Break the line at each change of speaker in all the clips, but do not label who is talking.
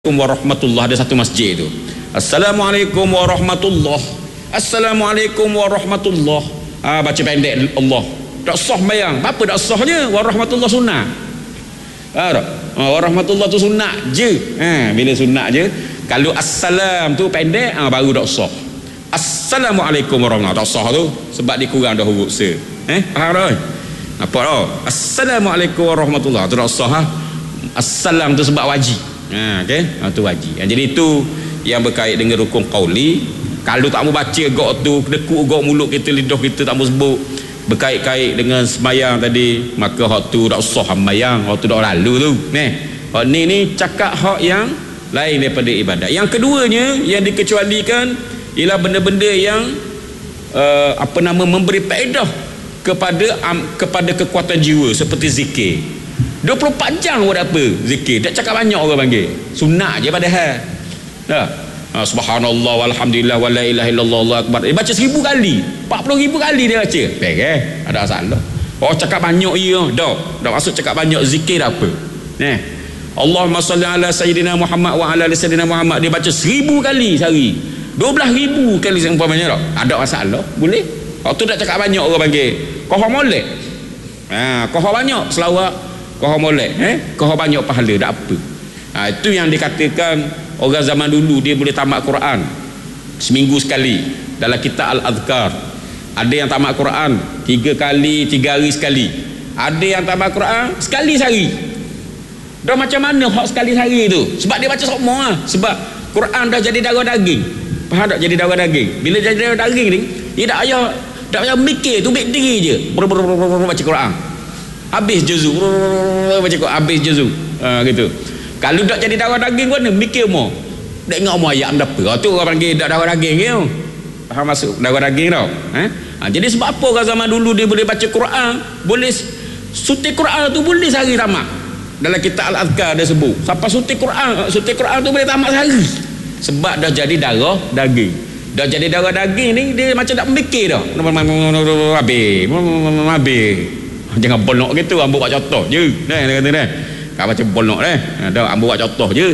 Warahmatullah, ada satu masjid itu. Assalamualaikum warahmatullah. Assalamualaikum warahmatullah. Baca pendek Allah. Tak sah bayang. Apa tak sahnya? Warahmatullah sunnah. Warahmatullah tu sunnah je. Bila sunnah je. Kalau assalam tu pendek, baru tak sah. Assalamualaikum warahmatullah. Tak sah tu sebab dia kurang dah huruf se. Faham tak? Apa dah? Assalamualaikum warahmatullah. Tu tak sah. Assalam tu sebab wajib. Okey, tu wajib. Jadi itu yang berkait dengan rukun qauli. Kalau tak mau baca gok tu, dekuk gok mulut kita, lidah kita tak mau sebut berkait-kait dengan semayang tadi, maka hak tu tak usah sembahyang, hak tu dah lalu tu. Hak ni cakap hak yang lain daripada ibadat. Yang keduanya yang dikecualikan ialah benda-benda yang memberi faedah kepada kekuatan jiwa seperti zikir. 24 jam buat apa? Zikir. Tak cakap banyak orang panggil. Sunat je padahal. Subhanallah walhamdulillah wala ilaha illallah Allahu akbar. Dia baca 1000 kali, 40,000 kali dia baca. Ada masalah. Cakap banyak ya. Dah masuk cakap banyak zikir apa? Allahumma salli ala sayyidina Muhammad wa ala ali sayyidina Muhammad. Dia baca 1000 kali sehari. 12,000 kali seumpamanya dah. Ada masalah? Boleh. Tu tak cakap banyak orang panggil. Kau molek. Kau banyak selawat. Kau molek, kau banyak pahala, tak apa. Itu yang dikatakan orang zaman dulu dia boleh tamat Quran seminggu sekali dalam kitab Al-Adhkar. Ada yang tamat Quran 3 kali, 3 hari sekali. Ada yang tamat Quran sekali sehari. Dah macam mana hak sekali sehari tu? Sebab dia baca semua. Sebab Quran dah jadi darah daging. Faham tak? Jadi darah daging. Bila jadi darah daging ni, dia tak payah mikir, tu diri je. Baca Quran. Habis juzu, baca kau habis juzu, gitu. Kalau tak jadi darah daging mana mikir mau, tak ingat mau ayat apa. Tu orang panggil tak darah daging ke? Faham masuk darah daging tau. Jadi sebab apa orang zaman dulu dia boleh baca Quran, boleh suti Quran tu boleh sehari tamat. Dalam kitab Al-Adhkar dia sebut, siapa suti Quran tu boleh tamat sehari. Sebab dah jadi darah daging. Dah jadi darah daging ni dia macam tak mikir dah. Habis. Jangan bolok gitu, ambil buat contoh je. Dia kata kau baca bolok dah ambil buat contoh je.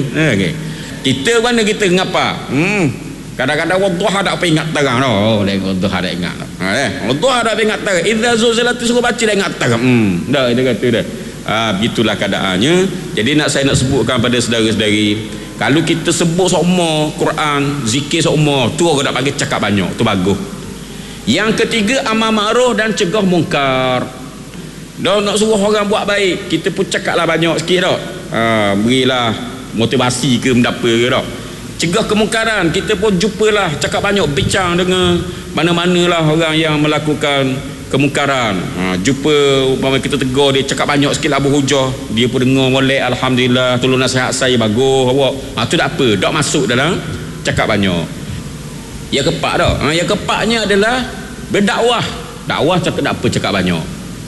Kita mana kita ngapa? Kadang-kadang wadduha tak apa ingat terang dah. Wadduha tak ingat dah. Wadduha tak ingat terang. Idza zulzilat suruh baca dah ingat terang. Dah dia kata dah. Begitulah keadaannya. Jadi saya nak sebutkan pada saudara-saudari, kalau kita sebut semua Quran, zikir semua, tu orang nak panggil cakap banyak, tu bagus. Yang ketiga, amar ma'ruf dan cegah mungkar. Dah nak suruh orang buat baik, kita pun cakaplah banyak sikit dah. Berilah motivasi ke benda apa ke dah. Cegah kemungkaran, kita pun jumpalah cakap banyak, bincang dengan mana-manalah orang yang melakukan kemungkaran. Jumpa umpama kita tegur dia, cakap banyak sikit lah berhujah, dia pun dengar molek, alhamdulillah, tolong nasihat saya bagus awak. Tu tak apa, tak masuk dalam cakap banyak. Yang keempat dah. Yang keempatnya adalah berdakwah. Dakwah cakap tak apa cakap banyak.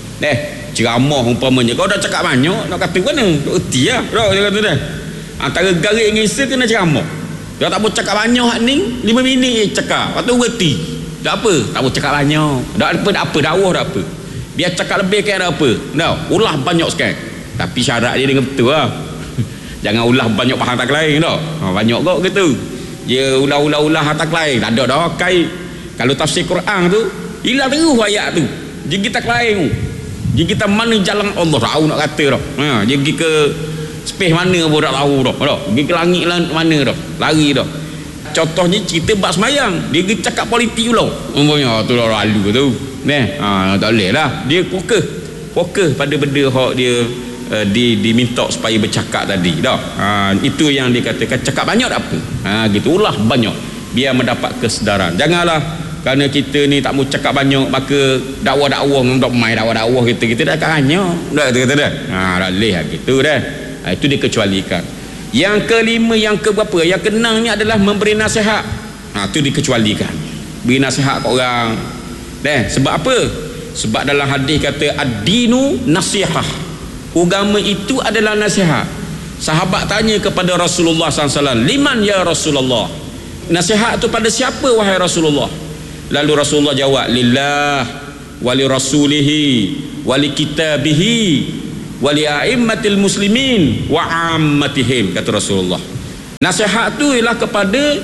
Ceramah umpamanya kau dah cakap banyak, nak kata mana? Tak erti lah. Dia kata dah. Antara garik ngisa kena ceramah. Dia tak boleh cakap banyak ni, 5 minit je cakap. Lepas tu erti. Tak apa, tak boleh cakap banyak. Tak apa, dakwah tak apa. Biar cakap lebih kan tak apa. Ulah banyak sekali. Tapi syarat dia dengan betul lah. Jangan ulah banyak pahang tak lain dah. Banyak kau gitu. Dia ulah tak lain. Tak ada dah kait. Kalau tafsir Quran tu, hilang terus ayat tu. Jadi tak lain tu. Dia kita mana jalan Allah tahu nak kata dah. Dia pergi ke space mana pun tak tahu dah. Pergi ke langit mana dah. Lari dah. Contohnya cerita bab semayang, dia pergi cakap politik pula. Umpamanya tu dah lalu tu. Tak boleh lah. Dia fokus pada benda hak dia diminta supaya bercakap tadi dah. Itu yang dikatakan cakap banyak tak apa. Gitu ulah banyak biar mendapat kesedaran. Janganlah kerana kita ni tak mau cakap banyak maka dakwah-dakwah untuk main dakwah-dakwah kita dah hanya dah kata dah. Dah leh gitu dah. Itu dikecualikan. Yang kelima, yang keberapa? Yang keenamnya adalah memberi nasihat. Itu dikecualikan. Beri nasihat kat orang. Sebab apa? Sebab dalam hadis kata ad-dinu nasihah. Agama itu adalah nasihat. Sahabat tanya kepada Rasulullah SAW, liman ya Rasulullah? Nasihat itu pada siapa wahai Rasulullah? Lalu Rasulullah jawab, lillah wali rasulihi wali kitabihi wali a'immatil muslimin wa ammatihim, kata Rasulullah. Nasihat tu ialah kepada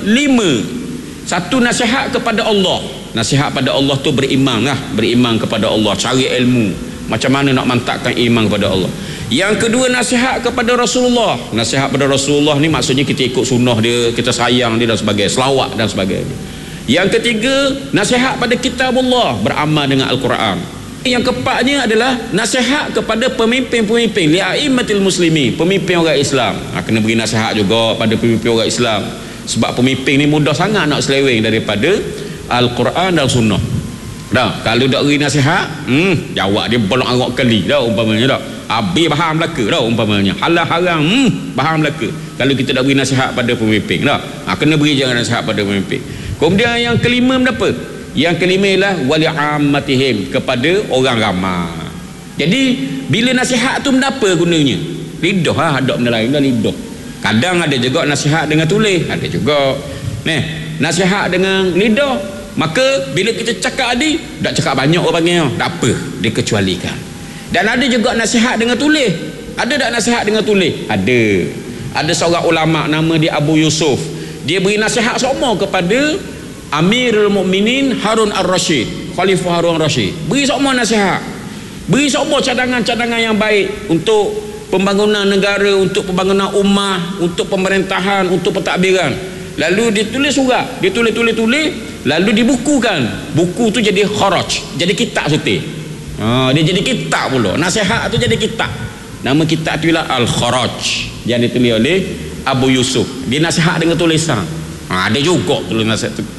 5. Satu, nasihat kepada Allah. Nasihat pada Allah tu beriman lah, beriman kepada Allah, cari ilmu macam mana nak mantapkan iman kepada Allah. Yang kedua, nasihat kepada Rasulullah. Nasihat pada Rasulullah ni maksudnya kita ikut sunnah dia, kita sayang dia dan sebagainya, selawat dan sebagainya. Yang ketiga, nasihat pada kitabullah, beramal dengan Al-Quran. Yang keempatnya adalah nasihat kepada pemimpin-pemimpin, li'aimatil muslimin, pemimpin orang Islam. Kena beri nasihat juga pada pemimpin orang Islam, sebab pemimpin ni mudah sangat nak seleweng daripada Al-Quran dan sunnah. Dah, kalau tak beri nasihat, jawab dia bolak arok kali dah umpamanya dah. Habis bahan Melaka dah umpamanya. Halal haram, bahan Melaka. Kalau kita tak beri nasihat pada pemimpin dah. Kena beri jangan nasihat pada pemimpin. Kemudian yang kelima apa? Yang kelima ialah wali ammatihim, kepada orang ramai. Jadi bila nasihat tu apa gunanya? Lidah lah, ada benda lain dah lidah. Kadang ada juga nasihat dengan tulis, ada juga. Nasihat dengan lidah. Maka bila kita cakap tadi, tak cakap banyak orang panggil, tak apa, dikecualikan. Dan ada juga nasihat dengan tulis. Ada tak nasihat dengan tulis? Ada. Ada seorang ulama nama dia Abu Yusuf. Dia beri nasihat semua kepada Amirul Mukminin Harun Ar-Rasyid, Khalifah Harun Ar-Rasyid. Beri semua nasihat. Beri semua cadangan-cadangan yang baik untuk pembangunan negara, untuk pembangunan ummah, untuk pemerintahan, untuk pentadbiran. Lalu dia tulis surat, dia tulis, lalu dibukukan. Buku tu jadi kharaj, jadi kitab suti. Dia jadi kitab pula. Nasihat tu jadi kitab. Nama kitab tu ialah Al-Kharaj, yang ditulis oleh Abu Yusuf. Dia nasihat dengan tulisan. Ada juga tulis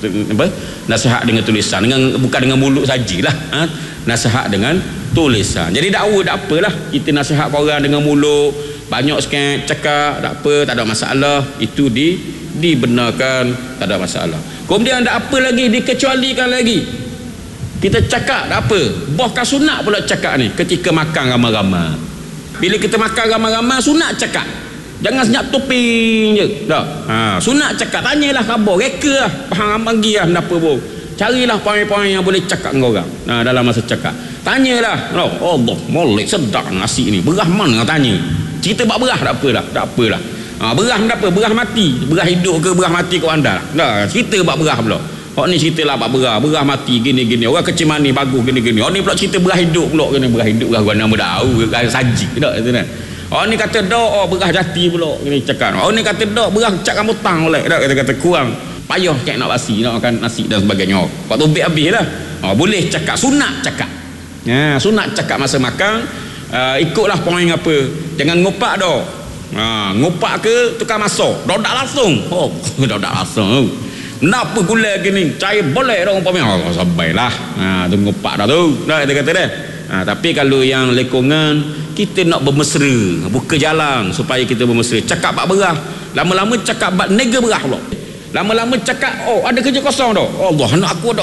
nasihat dengan tulisan, bukan dengan mulut sajalah. Nasihat dengan tulisan. Jadi dakwa tak apalah kita nasihat orang dengan mulut banyak sikit cakap, tak apa, tak ada masalah. Itu dibenarkan, tak ada masalah. Kemudian tak apa lagi, dikecualikan lagi. Kita cakap tak apa, bahkan sunat pula cakap ni ketika makan ramai-ramai. Bila kita makan ramai-ramai, sunat cakap. Jangan senyap toping je dah. Sunat cakap, tanyalah khabar, reka lah, faham bagi lah apa pun. Carilah poin-poin yang boleh cakap dengan orang dalam masa cakap. Tanyalah, Allah molek sedap nasi ni, berah mana tanya. Cerita bab berah tak apalah, tak apalah. Berah tak apa, berah mati, berah hidup ke berah mati kau anda dah. Cerita bab berah pula. Hak ni cerita lah bab berah mati gini-gini. Orang kecil mani bagus gini-gini. Hak ni pula cerita berah hidup pula, kena berah hidup berah guna tahu saji dak tu kan. Orang ni kata dak berah jati pula kena cakap. Orang ni kata dak berah cak rambut tang oleh dak, kata kurang payah cak nak basi, nak makan nasi dan sebagainya. Pak tobek habislah. Boleh cakap, sunat cakap. Sunat cakap masa makan. Ikutlah poin apa. Jangan ngopak dah. Ngopak ke tukar masuk. Dodak langsung. Dodak langsung. Kenapa gula gini? Cair boleh dah umpamanya. Sabailah. Tu ngopak dah tu. Dah kata dah. Tapi kalau yang lekongan, kita nak bermesra, buka jalan supaya kita bermesra. Cakap bab berah, lama-lama cakap bab nega berah pula. Lama-lama cakap, ada kerja kosong dah. Allah, anak aku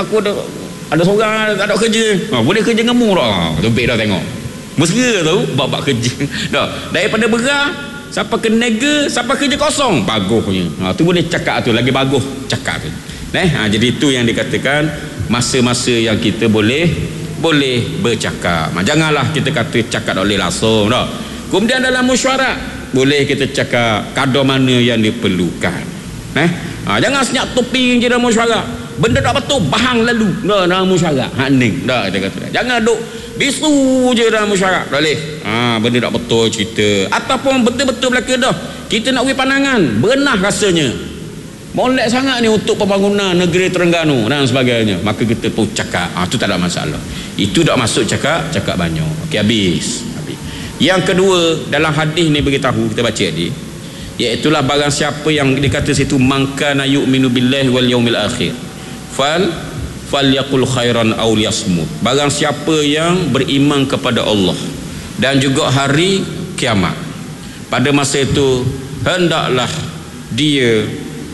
ada seorang tak ada kerja. Boleh kerja dengan mu dah. Tobek dah tengok. Mesra tu bab kerja. Dah. Daripada berah siapa ke nega, siapa kerja kosong, bagus punya. Tu boleh cakap tu, lagi bagus cakap tu. Jadi itu yang dikatakan masa-masa yang kita boleh bercakap. Janganlah kita kata cakap tak boleh langsung dah. Kemudian dalam mesyuarat boleh kita cakap kadar mana yang diperlukan. Jangan senyap toping je dalam mesyuarat. Benda tak betul bahang lalu dalam mesyuarat. Ning dah kita kata. Jangan duk bisu je dalam mesyuarat. Tak boleh. Benda tak betul cerita. Ataupun betul-betul belaka dah. Kita nak beri pandangan, berenah rasanya. Molek sangat ni untuk pembangunan negeri Terengganu dan sebagainya. Maka kita pun cakap. Itu tak ada masalah. Itu tak masuk cakap banyak. Okey, habis. Yang kedua dalam hadis ni beritahu, kita baca tadi, iaitulah barang siapa yang dikata situ mangkana yu'minu billahi wal yaumil akhir falyaqul khairan aw liyasmut. Barang siapa yang beriman kepada Allah dan juga hari kiamat, pada masa itu hendaklah dia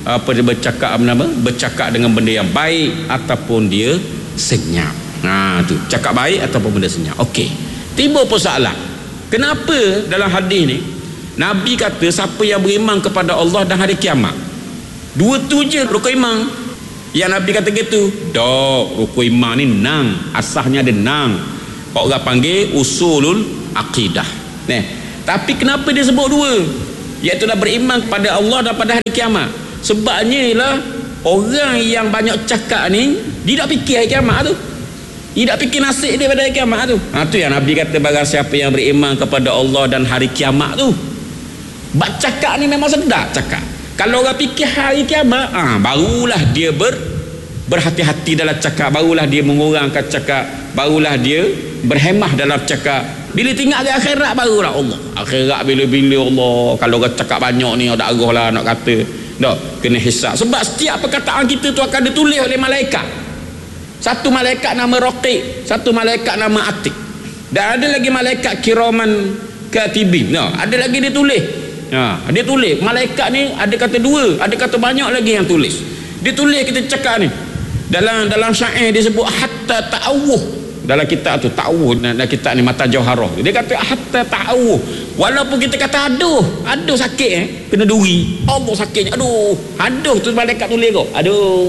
bercakap dengan benda yang baik ataupun dia senyap. Tu cakap baik ataupun benda senyap. Okey, timbul persoalan, kenapa dalam hadis ni Nabi kata siapa yang beriman kepada Allah dan hari kiamat, dua tu je rukun iman yang Nabi kata gitu. Rukun iman ni nang, asasnya ada nang, orang panggil usulul akidah. Tapi kenapa dia sebut dua? iaitu beriman kepada Allah dan pada hari kiamat. Sebabnya ialah orang yang banyak cakap ni dia tak fikir hari kiamat tu, dia tak fikir nasib dia pada hari kiamat tu. Tu yang Nabi kata, barang siapa yang beriman kepada Allah dan hari kiamat tu, bak cakap ni memang sedap cakap. Kalau orang fikir hari kiamat, barulah dia berhati-hati dalam cakap, barulah dia mengurangkan cakap, barulah dia berhemah dalam cakap. Bila tinggal di akhirat barulah Allah. Akhirat bila-bila Allah. Kalau orang cakap banyak ni tak arah lah nak kata. Tak, kena hisab. Sebab setiap perkataan kita tu akan ditulis oleh malaikat. Satu malaikat nama Raqiq, satu malaikat nama Atiq. Dan ada lagi malaikat kiraman katibin. Ada lagi dia tulis. Dia tulis. Malaikat ni ada kata dua, ada kata banyak lagi yang tulis. Dia tulis kita cakap ni. Dalam syair dia sebut hatta ta'awuh. Dalam kitab tu ta'awuh, dalam kitab ni Mata Jauharah, dia kata hatta ta'awuh. Walaupun kita kata aduh sakit kena duri, Allah sakitnya, aduh tu malaikat tulis kau, aduh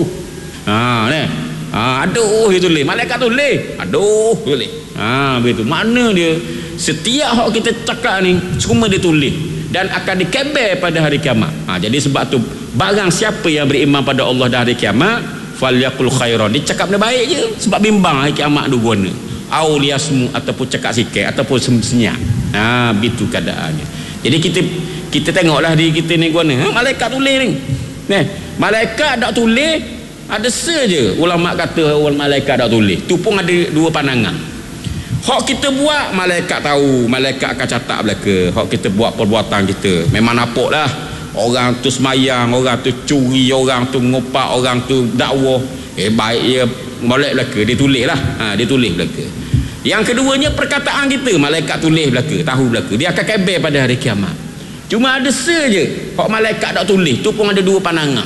aduh dia tulis, malaikat tulis, aduh tulis. Begitu. Mana dia setiap hak kita cakap ni semua dia tulis dan akan dikebel pada hari kiamat. Jadi sebab tu barang siapa yang beriman pada Allah dan hari kiamat, falyaqul khairan, dia cakap benda baik je, sebab bimbang hari kiamat tu guna, au liyasmu, ataupun cakap sikit ataupun senyap. Begitu keadaannya. Jadi kita tengoklah diri kita ni guna. Malaikat tulis ni. Malaikat tak tulis, ada saja ulama kata malaikat tak tulis. Tu pun ada dua pandangan. Hak kita buat malaikat tahu, malaikat akan catat belaka. Hak kita buat perbuatan kita, memang nampaklah. Orang tu semayang, orang tu curi, orang tu ngopak, orang tu dakwah, baik dia molek belaka, dia tulis lah. Dia tulis belaka. Yang keduanya perkataan kita, malaikat tulis belaka, tahu belaka, dia akan kebel pada hari kiamat. Cuma ada saja hak malaikat tak tulis, tu pun ada dua pandangan.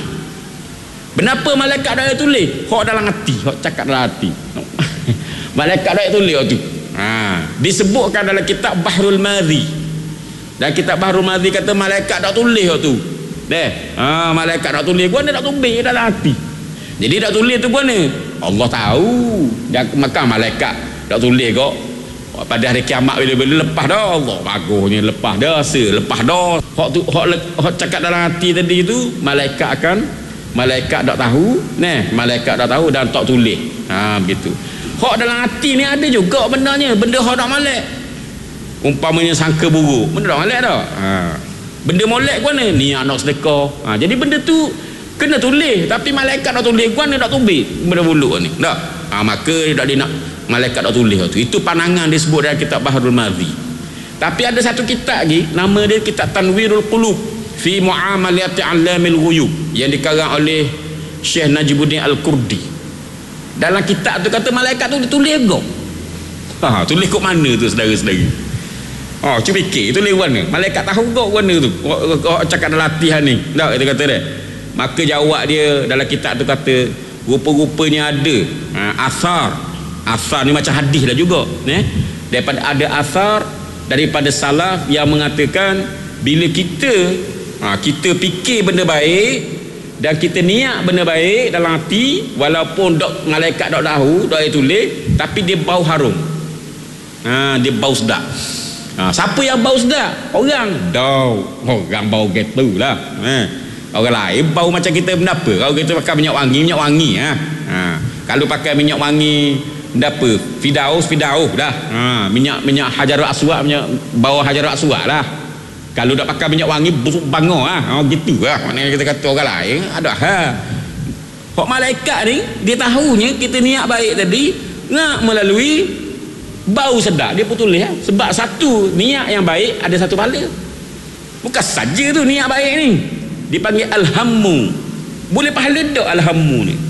Kenapa malaikat tak tulis? Hak dalam hati, hak cakap dalam hati. Malaikat tak tulis hak tu. Disebutkan dalam kitab Bahrul Madhi. Dan kitab Bahrul Madhi kata malaikat tak tulis tu. Malaikat tak tulis, guna tak tulis dalam hati. Jadi tak tulis tu guna Allah tahu. Dan maka malaikat tak tulis kok pada hari kiamat bila-bila lepas dah Allah. Bagusnya lepas dah, lepas dah. Hak cakap dalam hati tadi tu malaikat tak tahu, malaikat tak tahu dan tak tulis. Begitu. Hak dalam hati ni ada juga bendanya, benda hak tak molek. Umpamanya sangka buruk, benda tak molek dah. Benda molek guna niat nak sedekah. Jadi benda tu kena tulis, tapi malaikat tak tulis, guna tak tulis benda buruk ni. Tak. Maka dia tak nak malaikat tak tulis tu. Itu pandangan disebut dalam kitab Bahrul Madhi. Tapi ada satu kitab lagi, nama dia kitab Tanwirul Qulub fi Muamalati 'Allamil Ghuyub, yang dikarang oleh Syekh Najibuddin Al-Kurdi. Dalam kitab tu kata malaikat tu ditulis kau. Tulis kat mana tu saudara-saudara? Cuba fikir, tulis mana? Malaikat tahu kau mana tu? Kau cakap dalam latihan ni. Tak, kita kata dia. Maka jawab dia dalam kitab tu kata rupa-rupanya ada asar ni macam hadis lah juga, daripada ada asar daripada salaf yang mengatakan bila kita fikir benda baik dan kita niat benda baik dalam hati, walaupun malaikat tak tahu, tak tulis, tapi dia bau harum. Dia bau sedap. Siapa yang bau sedap? Orang bau gitu lah. Orang lain bau macam kita benda apa? Kalau kita pakai minyak wangi kalau pakai minyak wangi benda apa? Fidaus dah. Minyak hajarul aswad, minyak bau hajarul aswad lah. Kalau dah pakai minyak wangi busuk bangor gitu lah. Maknanya kita kata orang lain ada hak malaikat ni dia tahunya kita niat baik tadi nak melalui bau sedap, dia pun tulis sebab satu niat yang baik ada satu pahala. Bukan saja tu niat baik ni, dipanggil alhammu, boleh pahala dak alhammu ni.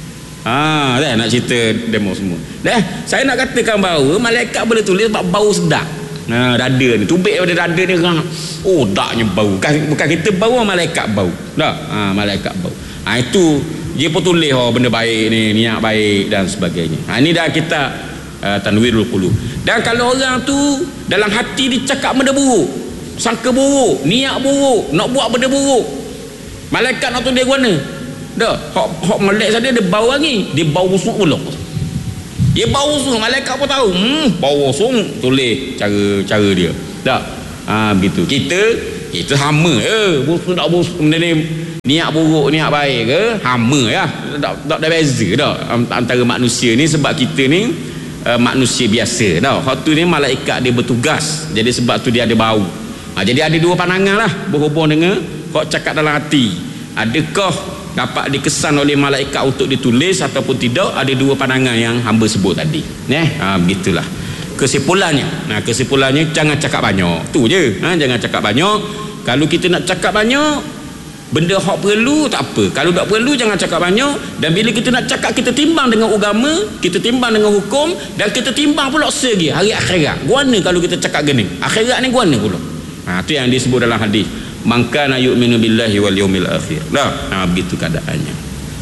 Dah nak cerita demo semua. Saya nak katakan bahawa malaikat boleh tulis sebab bau sedap. Dada ni, tubik pada dada ni orang, daknya bau. Bukan kita bau, malaikat bau. Malaikat bau. Itu dia pun tulis benda baik ni, niat baik dan sebagainya. Ini dah kita Tanwirul Qulub. Dan kalau orang tu dalam hati dia cakap benda buruk, sangka buruk, niat buruk, nak buat benda buruk, malaikat nak tulis mana? Dah, hak melek saja dia bau lagi, dia bau busuk pula. Dia bau busuk, malaikat pun tahu, bau busuk, tulis cara dia. Tak. Begitu. Itu hama busu tak busu benda ni niat buruk niat baik ke hama ya. Tak ada beza dah antara manusia ni, sebab kita ni manusia biasa dah. Hak tu ni malaikat dia bertugas, jadi sebab tu dia ada bau. Jadi ada dua pandangan lah berhubung dengan kau cakap dalam hati. Adakah dapat dikesan oleh malaikat untuk ditulis ataupun tidak? Ada dua pandangan yang hamba sebut tadi. Begitulah kesimpulannya. Kesimpulannya jangan cakap banyak. Tu je. Jangan cakap banyak. Kalau kita nak cakap banyak, benda hak perlu tak apa. Kalau tak perlu jangan cakap banyak. Dan bila kita nak cakap, kita timbang dengan agama, kita timbang dengan hukum, dan kita timbang pula segi hari akhirat. Guana kalau kita cakap gini. Akhirat ni guana pula. Tu yang disebut dalam hadis. Man kana yu'minu billahi wal yawmil akhir. Begitu keadaannya.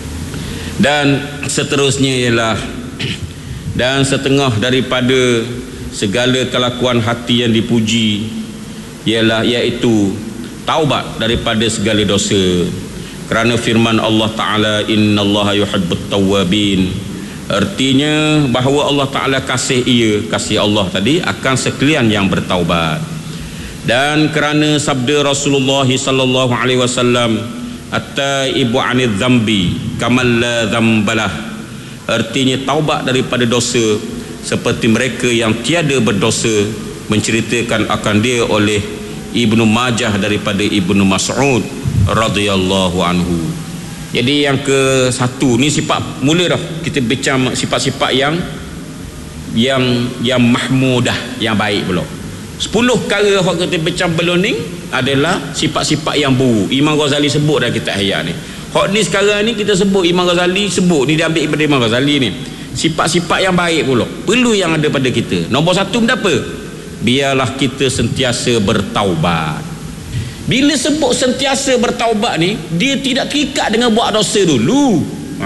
Dan seterusnya ialah, dan setengah daripada segala kelakuan hati yang dipuji ialah iaitu taubat daripada segala dosa. Kerana firman Allah Ta'ala, innallaha yuhibbut tawwabin. Artinya bahawa Allah Ta'ala kasih Allah tadi akan sekalian yang bertaubat. Dan kerana sabda Rasulullah sallallahu alaihi wasallam, at-taibu 'anil dzambi kamal la dzambalah. Artinya taubat daripada dosa seperti mereka yang tiada berdosa, menceritakan akan dia oleh Ibnu Majah daripada Ibnu Mas'ud radhiyallahu anhu. Jadi yang ke satu ni sifat mula dah kita bincang sifat-sifat yang mahmudah, yang baik pula. 10 perkara yang kita bincang belum ni adalah sifat-sifat yang buruk. Imam Ghazali sebut dalam kitab Ihya ni. Hak ni sekarang ni kita sebut, Imam Ghazali sebut ni, dia ambil daripada Imam Ghazali ni. Sifat-sifat yang baik pula perlu yang ada pada kita. Nombor 1 benda apa? Biarlah kita sentiasa bertaubat. Bila sebut sentiasa bertaubat ni, dia tidak terikat dengan buat dosa dulu.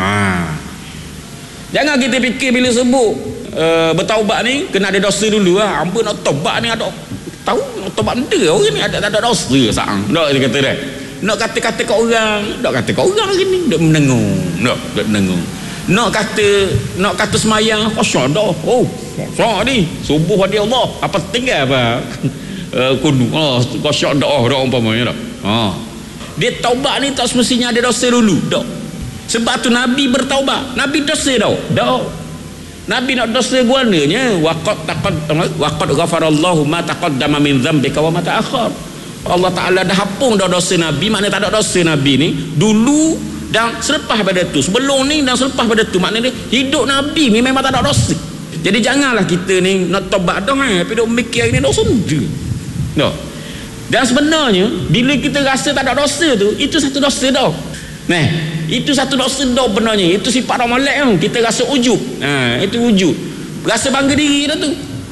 Jangan kita fikir bila sebut bertaubat ni kena ada dosa dulu lah. Hamba nak taubat ni ada tahu nak taubat benda orang ni ada dosa sang. Tak dia kata dah. Nak kata-kata kat orang, tak kata kat orang gini, dok menengung. Dok menengung. Nak kata semayang kosong dah. Kosong ni subuh hadi Allah. Apa tinggal apa? Kudu. Kosong dah umpamanya dah. Dia taubat ni tak semestinya ada dosa dulu. Tak. Sebab tu Nabi bertaubat. Nabi dosa dah. Tak. Nabi nak dosa guananya waqad ghafarallahu ma taqaddama min dzambika wa ma ta'akhkhar. Allah Taala dah hapung dah dosa Nabi, maknanya tak ada dosa Nabi ni dulu dan selepas pada tu, sebelum ni dan selepas pada tu, maknanya hidup Nabi ni memang tak ada dosa. Jadi janganlah kita ni nak tobat dah tapi dok mikir ini dosa je. No. Dan sebenarnya bila kita rasa tak ada dosa tu, itu satu dosa dah. Itu satu dosa dah benarnya. Itu sifat orang molek tu. Kita rasa ujub. Itu ujub. Rasa bangga diri dah tu.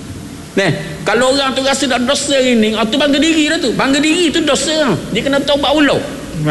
Kalau orang tu rasa tak dosa ini, tu bangga diri dah tu. Bangga diri tu dosa. Dia kena taubat ulang.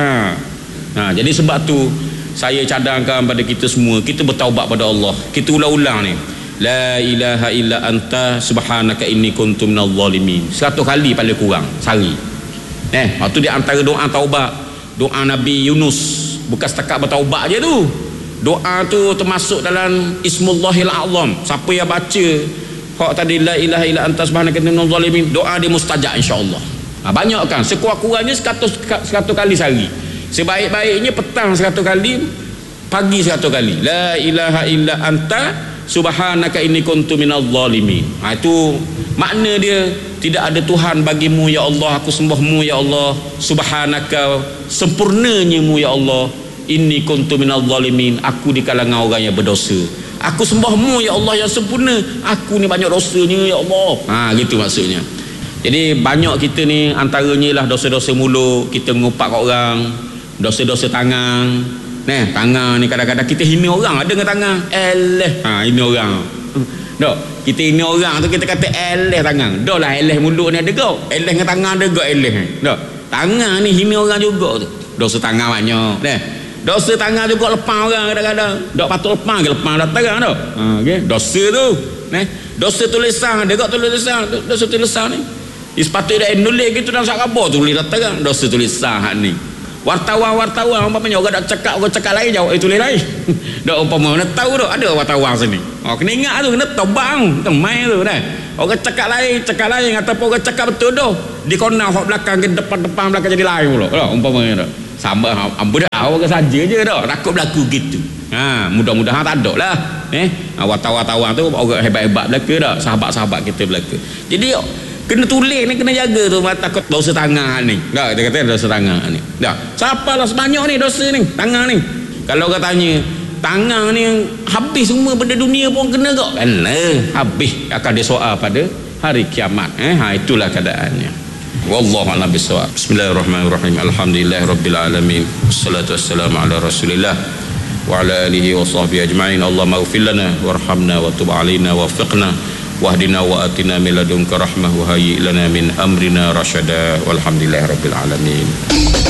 Jadi sebab tu saya cadangkan pada kita semua, kita bertaubat pada Allah. Kita ulang-ulang ni. La ilaha illa anta subhanaka inni kuntu minadh zalimin. 100 kali paling kurang sehari. Waktu dia antara doa taubat, doa Nabi Yunus, bukan setakat bertaubat je tu. Doa tu termasuk dalam Ismullahil A'zam. Siapa yang baca hak tadi la ilaha illa anta subhanaka inni kuntu minadh zalimin, doa dia mustajab insya-Allah. Banyak kan, sekurang-kurangnya 100 kali sehari. Sebaik-baiknya petang 100 kali, pagi 100 kali. La ilaha illa anta subhanaka inni kuntu minadh zalimin. Itu makna dia, tidak ada Tuhan bagimu ya Allah, aku sembahmu ya Allah, subhanaka sempurnanyamu ya Allah, inni kuntu minadh zalimin, aku di kalangan orang yang berdosa. Aku sembahmu ya Allah yang sempurna, aku ni banyak dosanya ya Allah. Gitu maksudnya. Jadi banyak kita ni antaranya lah dosa-dosa mulut, kita mengupak kat orang, dosa-dosa tangan. Tangan ni kadang-kadang kita hina orang ada dengan tangan. Hina orang. Dok, kita hina orang tu kita kata eleh tangan. Dah lah eleh mulut ni ada kau. Eleh dengan tangan ada kau eleh. Dok, tangan ni hina orang juga tu. Dosa tangan banyak. Dosa tangan juga lepas orang kadang-kadang. Dok patut lepas ke lepas datang dah. Okey, dosa tu. Dosa tulisan ada kau tulisan. Dosa tulisan ni. Sepatutnya dah nulis gitu dalam sak khabar tu boleh datang dosa tulisan hak ni. wartawan umpamanya orang nak cakap lain jawab tulis lain. Dak umpama mana tahu dak ada wartawan sini. Kena ingat tu, kena tobang temai tu dah. Orang cakap lain ataupun orang cakap betul dah. Di corner hok belakang ke depan belakang jadi lain pula. Umpamanya dak. Sama ambo dah orang saja je dak. Takut berlaku gitu. Mudah-mudahan tak ada lah. Wartawan tu orang hebat-hebat belaka dak. Sahabat-sahabat kita belaka. Jadi kena tulis ni, kena jaga tu, takut dosa tangan ni. Tak, dia kata dosa tangan ni. Dah, siapalah sebanyak ni dosa ni, tangan ni. Kalau orang tanya, tangan ni habis semua benda dunia pun kena tak? Kena, habis akan disoal pada hari kiamat. Itulah keadaannya. Wallahu a'lam bissawab. Bismillahirrahmanirrahim. Alhamdulillahirabbil alamin. Wassalatu wassalamu ala Rasulillah wa ala alihi wa sahbihi ajma'in. Allahumma ighfir lana warhamna wa tub 'alaina wafiqna wahdina wa atina min ladunka rahmah wa hayyi lana min amrina rasyada walhamdulillahirabbil alamin.